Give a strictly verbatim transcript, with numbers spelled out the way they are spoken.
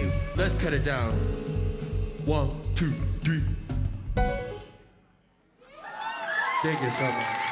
Hey, let's cut it down. One, two, three. Thank you so much.